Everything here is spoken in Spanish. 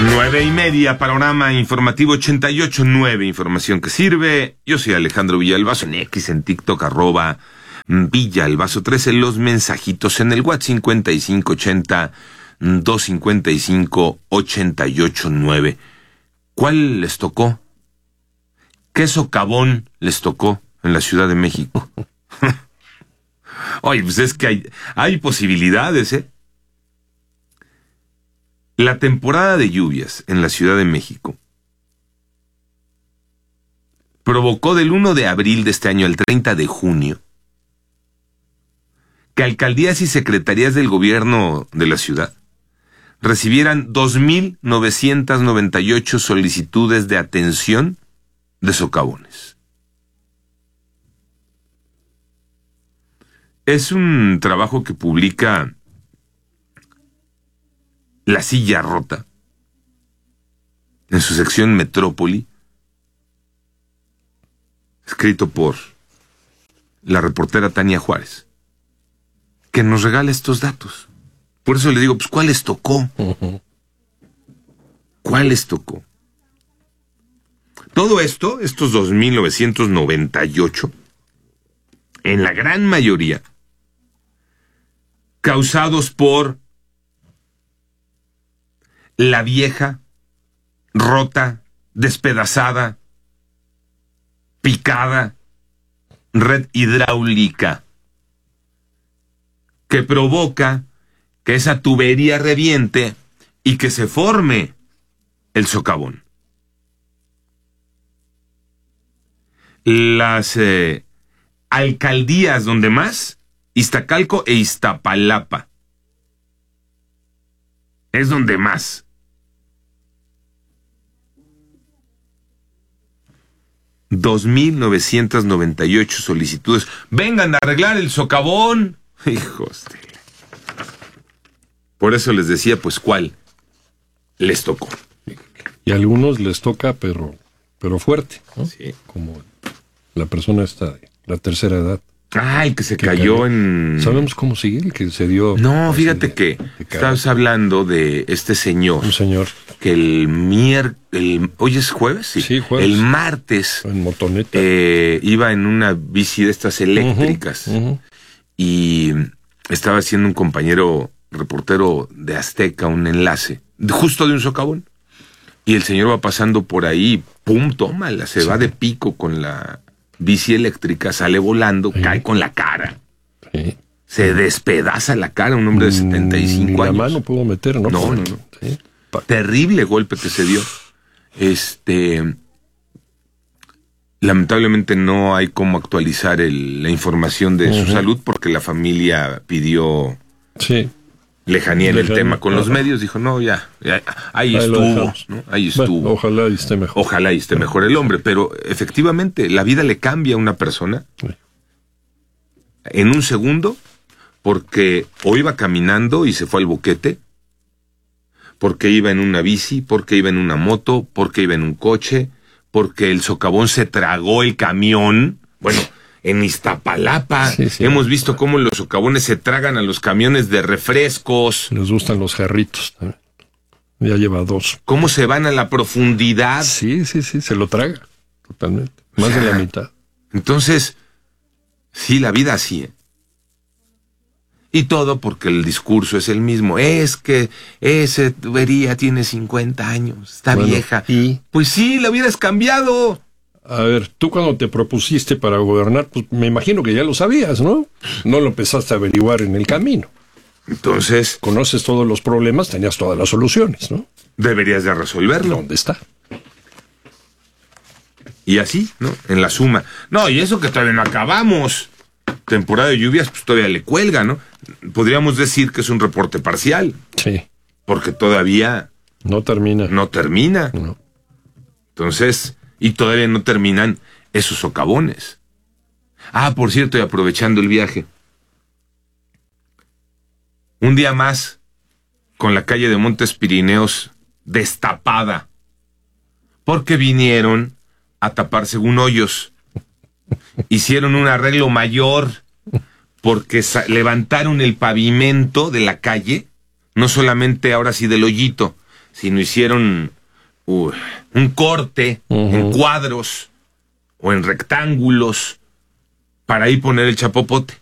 9:30, panorama informativo 88.9, información que sirve. Yo soy Alejandro Villalbazo, en X, en TikTok, @Villalbazo13, los mensajitos en el WhatsApp 5580-255-889. ¿Cuál les tocó? ¿Qué socavón les tocó en la Ciudad de México? Oye, pues es que hay posibilidades, ¿eh? La temporada de lluvias en la Ciudad de México provocó del 1 de abril de este año al 30 de junio que alcaldías y secretarías del gobierno de la ciudad recibieran 2,998 solicitudes de atención de socavones. Es un trabajo que publica La Silla Rota en su sección Metrópoli, escrito por la reportera Tania Juárez, que nos regala estos datos. Por eso le digo, pues, ¿cuál les tocó? ¿Cuál les tocó? Todo esto, estos 2,998, en la gran mayoría, causados por la vieja, rota, despedazada, picada red hidráulica que provoca que esa tubería reviente y que se forme el socavón. Las alcaldías donde más, Iztacalco e Iztapalapa, es donde más. 2,998 solicitudes. Vengan a arreglar el socavón. Hijos de... Por eso les decía, pues, ¿cuál les tocó? Y a algunos les toca, pero fuerte, ¿no? Sí. Como la persona esta de la tercera edad. Ah, el que se cayó en... ¿Sabemos cómo sigue? El que se dio... No, fíjate que estabas hablando de este señor. Un señor. Que ¿hoy es jueves? Sí, jueves. El martes. En motoneta. Iba en una bici de estas eléctricas. Y estaba haciendo un compañero reportero de Azteca un enlace, justo de un socavón. Y el señor va pasando por ahí, pum, tómala, se va de pico con la bici eléctrica, sale volando, cae con la cara. Sí. Se despedaza la cara, un hombre de 75 años. La mano puedo meter, ¿no? No. Sí. Terrible golpe que se dio. Lamentablemente no hay cómo actualizar la información de su salud porque la familia pidió lejanía en el tema con los medios. Dijo, no, ya ahí estuvo, ¿no? Ahí estuvo. Bueno, ojalá y esté mejor. Ojalá y esté mejor el hombre, pero efectivamente la vida le cambia a una persona en un segundo, porque o iba caminando y se fue al boquete, porque iba en una bici, porque iba en una moto, porque iba en un coche, porque el socavón se tragó el camión. Bueno, en Iztapalapa hemos visto cómo los socavones se tragan a los camiones de refrescos. Les gustan los jarritos también. Ya lleva 2. ¿Cómo se van a la profundidad? Sí, se lo traga totalmente. Más de la mitad. Entonces, sí, la vida así, ¿eh? Y todo porque el discurso es el mismo. Es que esa tubería tiene 50 años, está vieja. ¿Y? Pues sí, la vida es cambiado. A ver, tú cuando te propusiste para gobernar, pues me imagino que ya lo sabías, ¿no? No lo empezaste a averiguar en el camino. Entonces... Conoces todos los problemas, tenías todas las soluciones, ¿no? Deberías de resolverlo. ¿Dónde está? Y así, ¿no? En la suma. No, y eso que todavía no acabamos. Temporada de lluvias, pues todavía le cuelga, ¿no? Podríamos decir que es un reporte parcial. Sí. Porque todavía... No termina. No termina. No. Entonces, y todavía no terminan esos socavones. Ah, por cierto, y aprovechando el viaje. Un día más, con la calle de Montes Pirineos destapada. Porque vinieron a tapar según hoyos. Hicieron un arreglo mayor porque levantaron el pavimento de la calle, no solamente ahora sí del hoyito, sino hicieron un corte en cuadros o en rectángulos para ahí poner el chapopote.